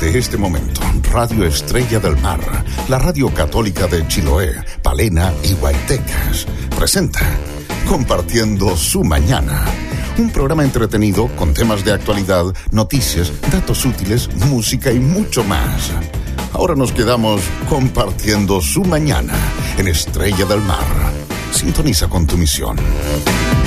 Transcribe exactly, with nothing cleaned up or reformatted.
Desde este momento, Radio Estrella del Mar, la radio católica de Chiloé, Palena y Guaytecas, presenta Compartiendo su Mañana. Un programa entretenido con temas de actualidad, noticias, datos útiles, música y mucho más. Ahora nos quedamos compartiendo su mañana en Estrella del Mar. Sintoniza con tu misión.